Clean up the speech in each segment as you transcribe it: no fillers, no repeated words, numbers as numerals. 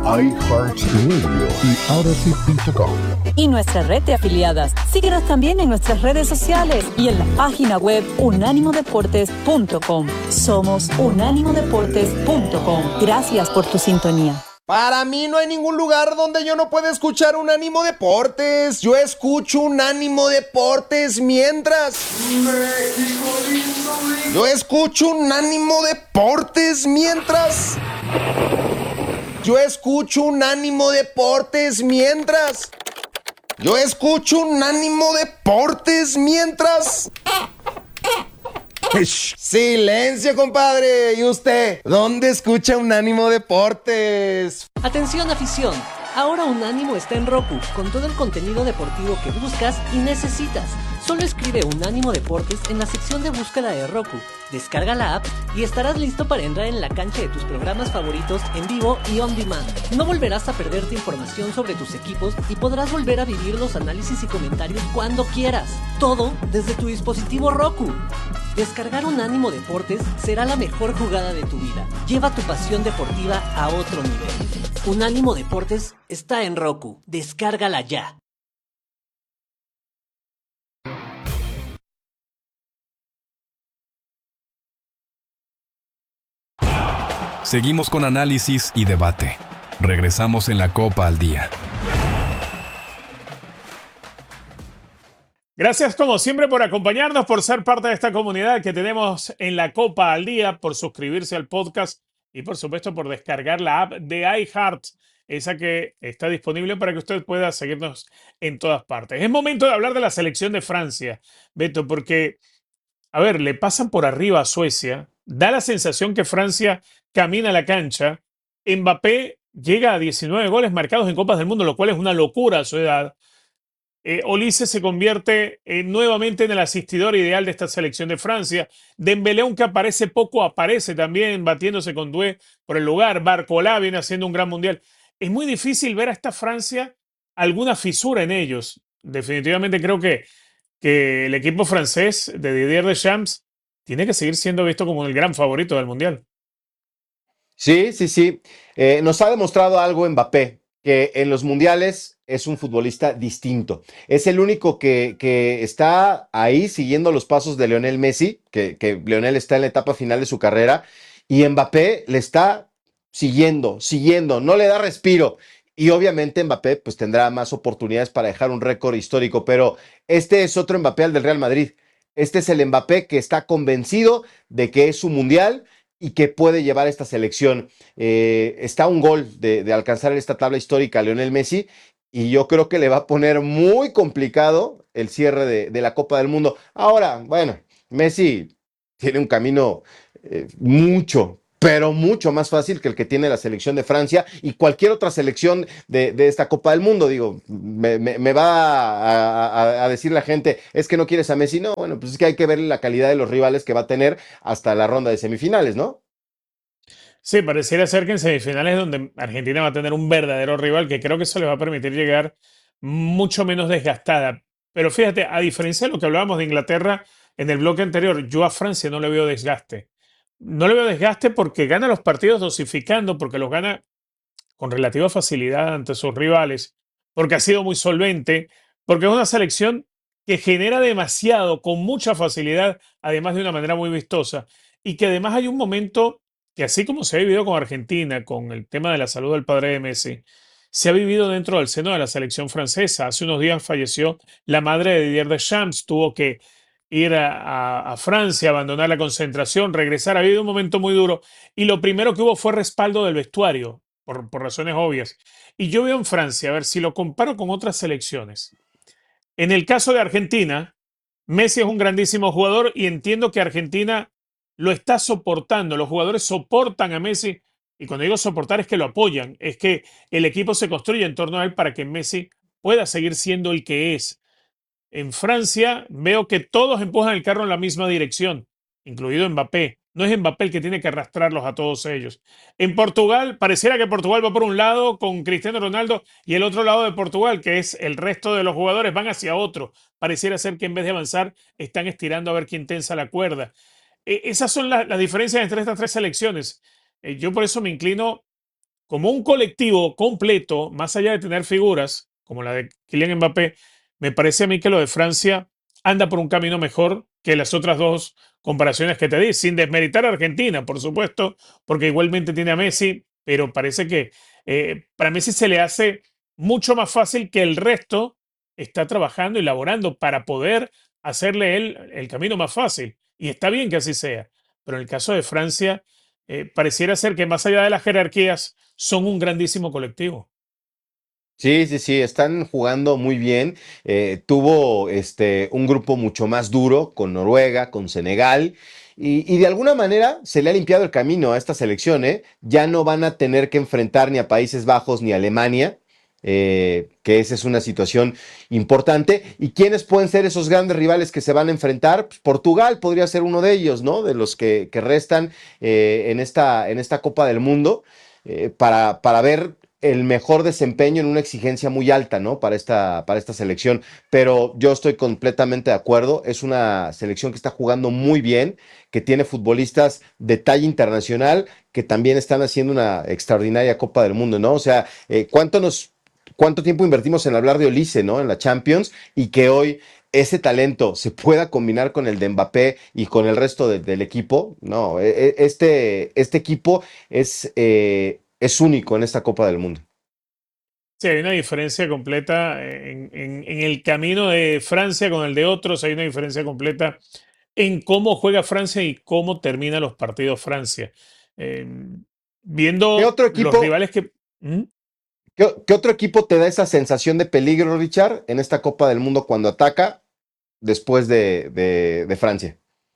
iHeartRadio y Odyssey.com. Y nuestra red de afiliadas. Síguenos también en nuestras redes sociales y en la página web unánimodeportes.com. Somos unánimodeportes.com. Gracias por tu sintonía. Para mí no hay ningún lugar donde yo no pueda escuchar Unánimo Deportes. Yo escucho Unánimo Deportes mientras... Yo escucho Unánimo Deportes mientras... Yo escucho Unánimo Deportes mientras... Yo escucho Unánimo Deportes mientras... Silencio, compadre. ¿Y usted? ¿Dónde escucha Unánimo Deportes? Atención, afición. Ahora Unánimo está en Roku, con todo el contenido deportivo que buscas y necesitas. Solo escribe Unánimo Deportes en la sección de búsqueda de Roku. Descarga la app y estarás listo para entrar en la cancha de tus programas favoritos en vivo y on demand. No volverás a perderte información sobre tus equipos y podrás volver a vivir los análisis y comentarios cuando quieras. Todo desde tu dispositivo Roku. Descargar Unánimo Deportes será la mejor jugada de tu vida. Lleva tu pasión deportiva a otro nivel. Unánimo Deportes está en Roku. Descárgala ya. Seguimos con análisis y debate. Regresamos en la Copa al Día. Gracias como siempre por acompañarnos, por ser parte de esta comunidad que tenemos en la Copa al Día, por suscribirse al podcast y por supuesto por descargar la app de iHeart, esa que está disponible para que usted pueda seguirnos en todas partes. Es momento de hablar de la selección de Francia, Beto, porque, a ver, le pasan por arriba a Suecia, da la sensación que Francia camina a la cancha, Mbappé llega a 19 goles marcados en Copas del Mundo, lo cual es una locura a su edad. Olise se convierte nuevamente en el asistidor ideal de esta selección de Francia. Dembélé, aunque aparece poco, aparece también batiéndose con Doué por el lugar. Barcola viene haciendo un gran mundial. Es muy difícil ver a esta Francia alguna fisura en ellos. Definitivamente creo que el equipo francés de Didier Deschamps tiene que seguir siendo visto como el gran favorito del mundial. Sí, sí, sí. Nos ha demostrado algo Mbappé, que en los mundiales es un futbolista distinto. Es el único que está ahí siguiendo los pasos de Lionel Messi, que Lionel está en la etapa final de su carrera, y Mbappé le está siguiendo, no le da respiro. Y obviamente Mbappé pues tendrá más oportunidades para dejar un récord histórico, pero este es otro Mbappé al del Real Madrid. Este es el Mbappé que está convencido de que es su mundial y que puede llevar esta selección. Está a un gol de alcanzar esta tabla histórica a Lionel Messi, y yo creo que le va a poner muy complicado el cierre de la Copa del Mundo. Ahora, bueno, Messi tiene un camino pero mucho más fácil que el que tiene la selección de Francia y cualquier otra selección de esta Copa del Mundo. Digo, me va a decir la gente, es que no quieres a Messi. No, bueno, pues es que hay que ver la calidad de los rivales que va a tener hasta la ronda de semifinales, ¿no? Sí, pareciera ser que en semifinales donde Argentina va a tener un verdadero rival que creo que eso le va a permitir llegar mucho menos desgastada. Pero fíjate, a diferencia de lo que hablábamos de Inglaterra en el bloque anterior, yo a Francia no le veo desgaste. No le veo desgaste porque gana los partidos dosificando, porque los gana con relativa facilidad ante sus rivales, porque ha sido muy solvente, porque es una selección que genera demasiado, con mucha facilidad, además de una manera muy vistosa, y que además hay un momento que así como se ha vivido con Argentina, con el tema de la salud del padre de Messi, se ha vivido dentro del seno de la selección francesa. Hace unos días falleció la madre de Didier Deschamps, tuvo que ir a Francia, abandonar la concentración, regresar. Ha habido un momento muy duro y lo primero que hubo fue respaldo del vestuario, por razones obvias. Y yo veo en Francia, a ver si lo comparo con otras selecciones. En el caso de Argentina, Messi es un grandísimo jugador y entiendo que Argentina lo está soportando. Los jugadores soportan a Messi y cuando digo soportar es que lo apoyan, es que el equipo se construye en torno a él para que Messi pueda seguir siendo el que es. En Francia veo que todos empujan el carro en la misma dirección, incluido Mbappé. No es Mbappé el que tiene que arrastrarlos a todos ellos. En Portugal, pareciera que Portugal va por un lado con Cristiano Ronaldo y el otro lado de Portugal, que es el resto de los jugadores, van hacia otro. Pareciera ser que en vez de avanzar, están estirando a ver quién tensa la cuerda. Esas son las diferencias entre estas tres selecciones. Yo por eso me inclino como un colectivo completo, más allá de tener figuras como la de Kylian Mbappé, me parece a mí que lo de Francia anda por un camino mejor que las otras dos comparaciones que te di, sin desmeritar a Argentina, por supuesto, porque igualmente tiene a Messi, pero parece que para Messi se le hace mucho más fácil que el resto está trabajando y laborando para poder hacerle él el camino más fácil. Y está bien que así sea. Pero en el caso de Francia, pareciera ser que más allá de las jerarquías, son un grandísimo colectivo. Sí, sí, sí, están jugando muy bien. Tuvo un grupo mucho más duro con Noruega, con Senegal, y de alguna manera se le ha limpiado el camino a esta selección, ¿eh? Ya no van a tener que enfrentar ni a Países Bajos ni a Alemania, que esa es una situación importante. ¿Y quiénes pueden ser esos grandes rivales que se van a enfrentar? Pues Portugal podría ser uno de ellos, ¿no? De los que restan en esta Copa del Mundo, para ver el mejor desempeño en una exigencia muy alta, ¿no? Para esta selección. Pero yo estoy completamente de acuerdo. Es una selección que está jugando muy bien, que tiene futbolistas de talla internacional, que también están haciendo una extraordinaria Copa del Mundo, ¿no? O sea, ¿cuánto tiempo invertimos en hablar de Olise, ¿no? En la Champions, y que hoy ese talento se pueda combinar con el de Mbappé y con el resto del equipo? No, este equipo es único en esta Copa del Mundo. Sí, hay una diferencia completa en el camino de Francia con el de otros, hay una diferencia completa en cómo juega Francia y cómo termina los partidos Francia. Eh, ¿Qué Viendo otro los equipo, rivales que... ¿Mm? qué otro equipo te da esa sensación de peligro, Richard, en esta Copa del Mundo cuando ataca después de Francia?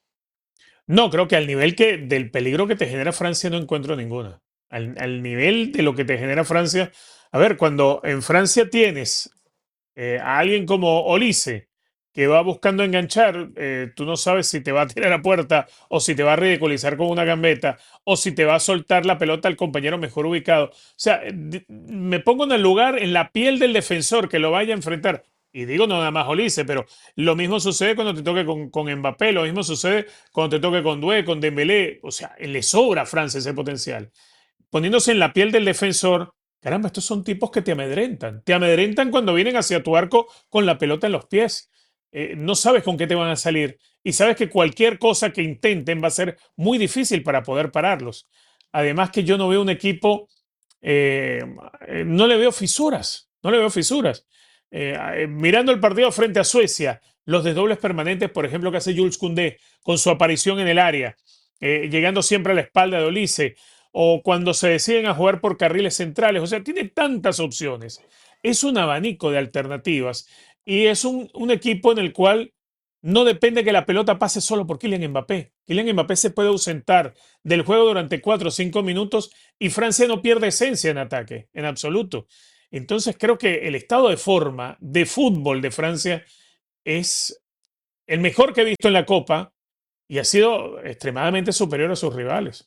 No, creo que al nivel del peligro que te genera Francia no encuentro ninguna. Al nivel de lo que te genera Francia. A ver, cuando en Francia tienes a alguien como Olise, que va buscando enganchar, tú no sabes si te va a tirar a puerta o si te va a ridiculizar con una gambeta o si te va a soltar la pelota al compañero mejor ubicado. O sea, me pongo en el lugar, en la piel del defensor que lo vaya a enfrentar. Y digo no nada más Olise, pero lo mismo sucede cuando te toque con Mbappé, lo mismo sucede cuando te toque con Doué, con Dembélé. O sea, le sobra a Francia ese potencial. Poniéndose en la piel del defensor, caramba, estos son tipos que te amedrentan. Te amedrentan cuando vienen hacia tu arco con la pelota en los pies. No sabes con qué te van a salir y sabes que cualquier cosa que intenten va a ser muy difícil para poder pararlos. Además que yo no veo un equipo, eh, no le veo fisuras, no le veo fisuras. Mirando el partido frente a Suecia, los desdobles permanentes, por ejemplo, que hace Jules Koundé con su aparición en el área, llegando siempre a la espalda de Olise, o cuando se deciden a jugar por carriles centrales. O sea, tiene tantas opciones. Es un abanico de alternativas y es un equipo en el cual no depende que la pelota pase solo por Kylian Mbappé. Kylian Mbappé se puede ausentar del juego durante 4 o 5 minutos y Francia no pierde esencia en ataque, en absoluto. Entonces creo que el estado de forma de fútbol de Francia es el mejor que he visto en la Copa y ha sido extremadamente superior a sus rivales.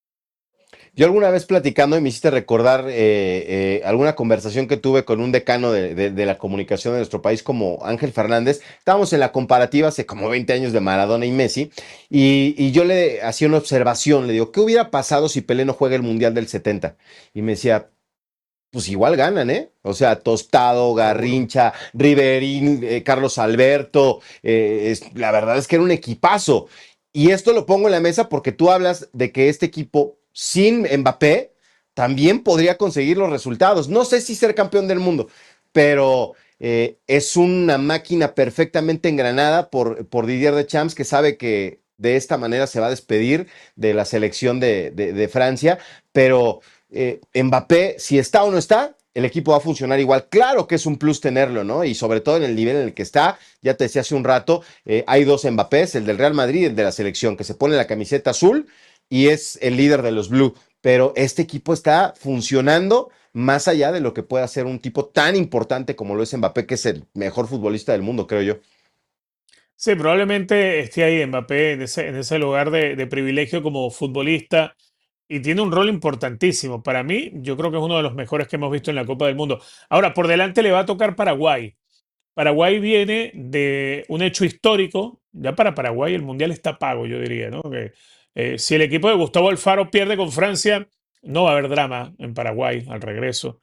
Yo alguna vez platicando y me hiciste recordar alguna conversación que tuve con un decano de la comunicación de nuestro país como Ángel Fernández. Estábamos en la comparativa hace como 20 años de Maradona y Messi, y yo le hacía una observación, le digo, ¿qué hubiera pasado si Pelé no juega el Mundial del 70? Y me decía, pues igual ganan, ¿eh? O sea, Tostado, Seguro. Garrincha, Riverín, Carlos Alberto, la verdad es que era un equipazo. Y esto lo pongo en la mesa porque tú hablas de que este equipo sin Mbappé también podría conseguir los resultados. No sé si ser campeón del mundo, pero es una máquina perfectamente engranada por Didier Deschamps, que sabe que de esta manera se va a despedir de la selección de Francia, pero Mbappé, si está o no está, el equipo va a funcionar igual. Claro que es un plus tenerlo, ¿no? Y sobre todo en el nivel en el que está, ya te decía hace un rato, hay dos Mbappés, el del Real Madrid y el de la selección, que se pone la camiseta azul y es el líder de los Blue. Pero este equipo está funcionando más allá de lo que pueda ser un tipo tan importante como lo es Mbappé, que es el mejor futbolista del mundo, creo yo. Sí, probablemente esté ahí Mbappé en ese lugar de privilegio como futbolista y tiene un rol importantísimo. Para mí, yo creo que es uno de los mejores que hemos visto en la Copa del Mundo. Ahora, por delante le va a tocar Paraguay. Paraguay viene de un hecho histórico. Ya para Paraguay el Mundial está pago, yo diría, ¿no? Que, si el equipo de Gustavo Alfaro pierde con Francia, No va a haber drama en Paraguay al regreso.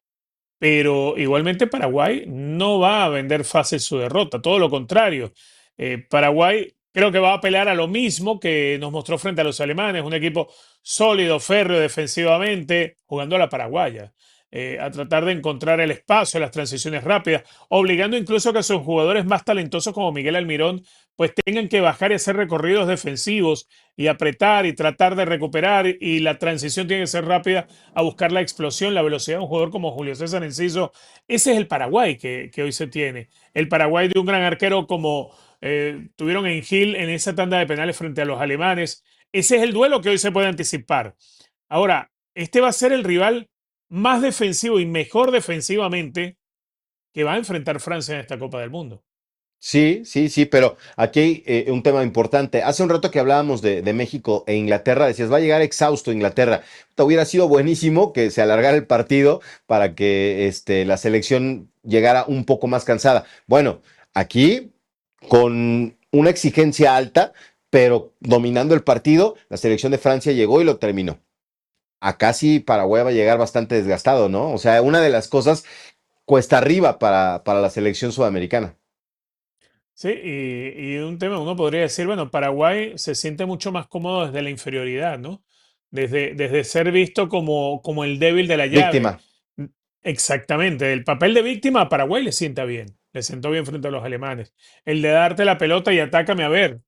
Pero igualmente Paraguay no va a vender fácil su derrota, todo lo contrario. Paraguay creo que va a apelar a lo mismo que nos mostró frente a los alemanes, un equipo sólido, férreo defensivamente, jugando a la paraguaya, a tratar de encontrar el espacio, las transiciones rápidas, obligando incluso a que sus jugadores más talentosos como Miguel Almirón pues tengan que bajar y hacer recorridos defensivos y apretar y tratar de recuperar, y la transición tiene que ser rápida a buscar la explosión, la velocidad de un jugador como Julio César Enciso. Ese es el Paraguay que hoy se tiene. El Paraguay de un gran arquero como tuvieron en Gil en esa tanda de penales frente a los alemanes. Ese es el duelo que hoy se puede anticipar. Ahora, este va a ser el rival más defensivo y mejor defensivamente que va a enfrentar Francia en esta Copa del Mundo. Sí, sí, sí, pero aquí hay un tema importante. Hace un rato que hablábamos de México e Inglaterra, decías, va a llegar exhausto Inglaterra. Hubiera sido buenísimo que se alargara el partido para que la selección llegara un poco más cansada. Bueno, aquí con una exigencia alta, pero dominando el partido, la selección de Francia llegó y lo terminó. Acá sí Paraguay va a llegar bastante desgastado, ¿no? O sea, una de las cosas cuesta arriba para la selección sudamericana. Sí, y un tema, uno podría decir, bueno, Paraguay se siente mucho más cómodo desde la inferioridad, ¿no? Desde ser visto como el débil de la llave. Víctima. Exactamente, el papel de víctima a Paraguay le sienta bien, le sentó bien frente a los alemanes. El de darte la pelota y atácame a ver.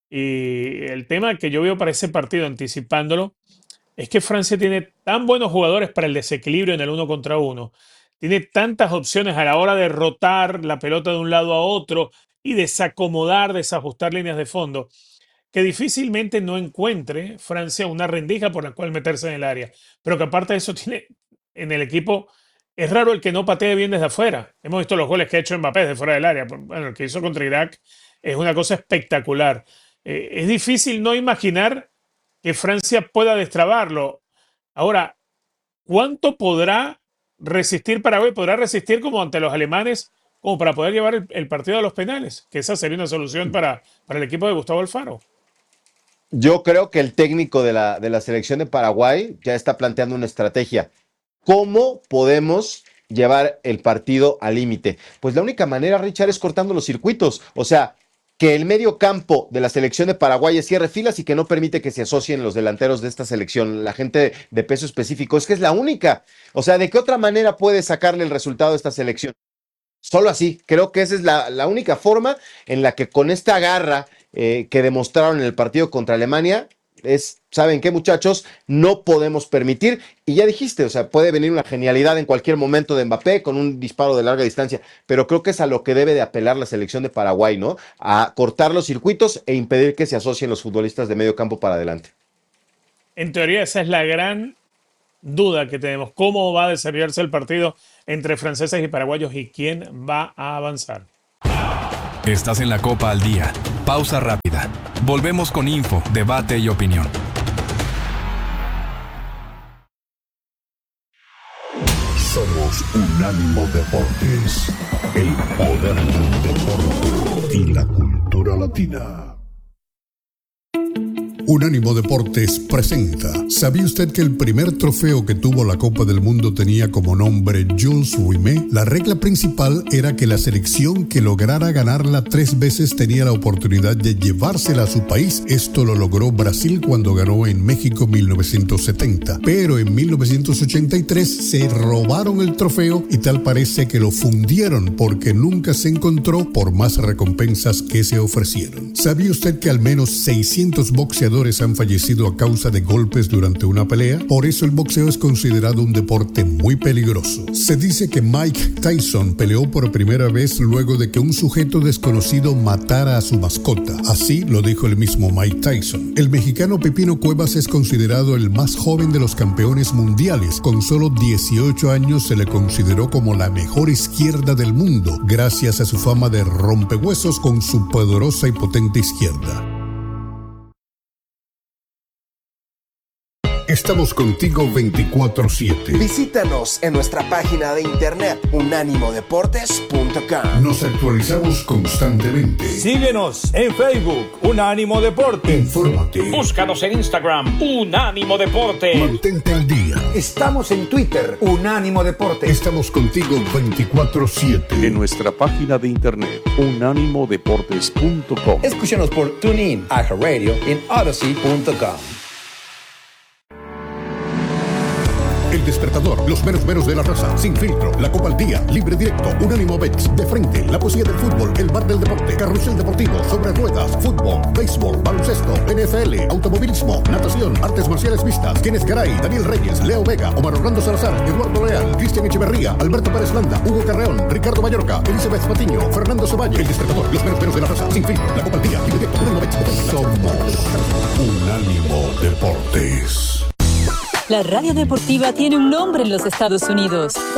Y el tema que yo veo para ese partido, anticipándolo, es que Francia tiene tan buenos jugadores para el desequilibrio en el uno contra uno. Tiene tantas opciones a la hora de rotar la pelota de un lado a otro y desacomodar, desajustar líneas de fondo, que difícilmente no encuentre Francia una rendija por la cual meterse en el área. Pero que aparte de eso tiene en el equipo, es raro el que no patee bien desde afuera. Hemos visto los goles que ha hecho Mbappé desde fuera del área. Bueno, el que hizo contra Irak es una cosa espectacular. Es difícil no imaginar que Francia pueda destrabarlo. Ahora, ¿cuánto podrá resistir Paraguay? ¿Podrá resistir como ante los alemanes, como para poder llevar el partido a los penales? Que esa sería una solución para el equipo de Gustavo Alfaro. Yo creo que el técnico de la selección de Paraguay ya está planteando una estrategia. ¿Cómo podemos llevar el partido al límite? Pues la única manera, Richard, es cortando los circuitos. O sea, que el medio campo de la selección de Paraguay cierre filas y que no permite que se asocien los delanteros de esta selección, la gente de peso específico. Es que es la única. O sea, ¿de qué otra manera puede sacarle el resultado a esta selección? Solo así. Creo que esa es la única forma en la que con esta garra que demostraron en el partido contra Alemania es, ¿saben qué, muchachos? No podemos permitir, y ya dijiste, o sea, puede venir una genialidad en cualquier momento de Mbappé con un disparo de larga distancia, pero creo que es a lo que debe de apelar la selección de Paraguay, ¿no? A cortar los circuitos e impedir que se asocien los futbolistas de medio campo para adelante. En teoría, esa es la gran duda que tenemos. ¿Cómo va a desarrollarse el partido entre franceses y paraguayos y quién va a avanzar? Estás en la Copa al Día. Pausa rápida. Volvemos con info, debate y opinión. Somos Unánimo Deportes, el poder del deporte y la cultura latina. Unánimo Deportes presenta. ¿Sabía usted que el primer trofeo que tuvo la Copa del Mundo tenía como nombre Jules Rimet? La regla principal era que la selección que lograra ganarla 3 veces tenía la oportunidad de llevársela a su país. Esto lo logró Brasil cuando ganó en México 1970. Pero en 1983 se robaron el trofeo y tal parece que lo fundieron porque nunca se encontró por más recompensas que se ofrecieron. ¿Sabía usted que al menos 600 boxeadores han fallecido a causa de golpes durante una pelea? Por eso el boxeo es considerado un deporte muy peligroso. Se dice que Mike Tyson peleó por primera vez luego de que un sujeto desconocido matara a su mascota. Así lo dijo el mismo Mike Tyson. El mexicano Pepino Cuevas es considerado el más joven de los campeones mundiales. Con solo 18 años se le consideró como la mejor izquierda del mundo, gracias a su fama de rompehuesos con su poderosa y potente izquierda. Estamos contigo 24/7. Visítanos en nuestra página de internet unánimodeportes.com. Nos actualizamos constantemente. Síguenos en Facebook, Unánimo Deportes. Infórmate. Búscanos en Instagram, Unánimo Deportes. Mantente al día. Estamos en Twitter, Unánimo Deportes. Estamos contigo 24/7. En nuestra página de internet, unánimodeportes.com. Escúchanos por TuneIn, iHeartRadio en Odyssey.com. El Despertador, los meros de la raza, Sin Filtro, La Copa al Día, Libre Directo, Unánimo Bets, De Frente, La Poesía del Fútbol, El Bar del Deporte, Carrusel Deportivo, Sobre Ruedas, Fútbol, Béisbol, Baloncesto, NFL, Automovilismo, Natación, Artes Marciales Mixtas, Kenneth Garay, Daniel Reyes, Leo Vega, Omar Orlando Salazar, Eduardo Leal, Cristian Echeverría, Alberto Pérez Landa, Hugo Carreón, Ricardo Mallorca, Elizabeth Patiño, Fernando Ceballos. El Despertador, los meros de la raza, Sin Filtro, La Copa al Día, Libre Directo, Unánimo Bets, Somos Unánimo Deportes. La radio deportiva tiene un nombre en los Estados Unidos.